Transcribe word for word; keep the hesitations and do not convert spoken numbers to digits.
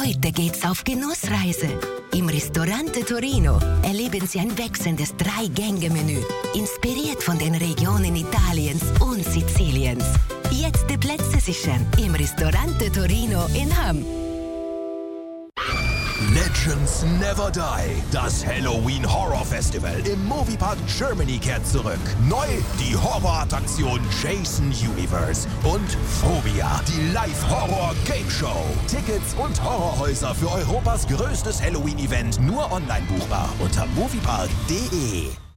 Heute geht's auf Genussreise. Im Ristorante Torino erleben Sie ein wechselndes Drei-Gänge-Menü, inspiriert von den Regionen Italiens und Siziliens. Jetzt die Plätze sichern im Ristorante Torino in Hamm. Legends Never Die. Das Halloween Horror Festival im Moviepark Germany kehrt zurück. Neu die Horrorattraktion Jason Universe und Phobia, die Live-Horror-Game-Show. Tickets und Horrorhäuser für Europas größtes Halloween-Event nur online buchbar unter moviepark punkt de.